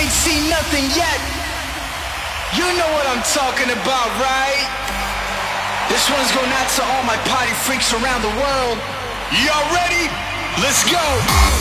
ain't seen nothing yet. You know what I'm talking about, right? This one's going out to all my party freaks around the world. Y'all ready? Let's go!